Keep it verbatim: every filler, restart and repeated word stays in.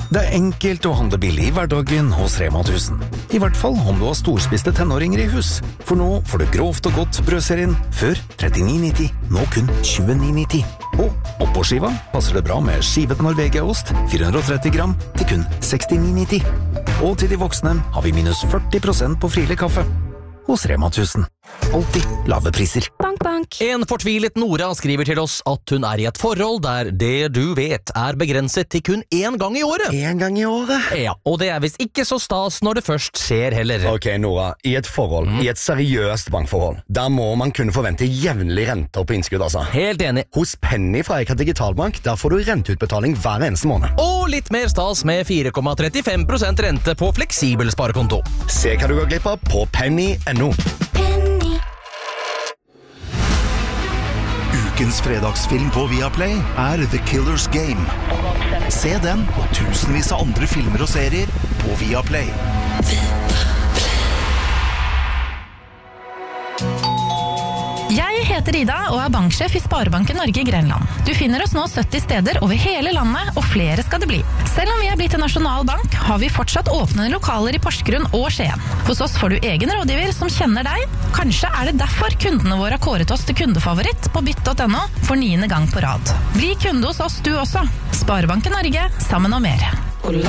Det er enkelt å handle billig i hverdagen hos Rema tusen. I hvert fall om du har storspiste tenåringer i hus. For nå får du grovt og godt brødserien før trettini nitti, nå kun tjueni nitti. Og oppå skiva passer det bra med skivet Norvegia-ost, fire hundre og tretti gram, til kun sekstini nitti. Og til de voksne har vi minus førti prosent på frilig kaffe. Hos Rema tusen. Alltid lave priser. Bank, bank. En fortvilet Nora skriver til oss at hun er i et forhold der det du vet er begrenset til kun én gang i året. En gang i året? Ja, og det er visst ikke så stas når det først skjer heller. Ok, Nora, i et forhold, mm. i et seriøst bankforhold, der må man kunne forvente jevnlig renter på innskudd, altså. Helt enig. Hos Penny fra Eika Digitalbank, der får du renteutbetaling hver eneste måned. Og litt mer stas med fire komma trettifem prosent rente på fleksibel sparekonto. Se hva du går glipp av på penny punktum no. Ukens fredagsfilm på Viaplay er The Killer's Game. Se den og tusenvis av andre filmer og serier på Viaplay. Jeg heter Ida og er banksjef i Sparebanken Norge i Grenland. Du finner oss nå sytti steder over hele landet, og flere skal det bli. Selv om vi er blitt en nasjonal bank, har vi fortsatt åpne lokaler i Porsgrunn og Skien. Hos oss får du egen rådgiver som kjenner deg. Kanskje er det derfor kundene våre har kåret oss til kundefavoritt på bytt punktum no for niende gang på rad. Bli kunde hos oss du også. Sparebanken Norge, sammen om mer.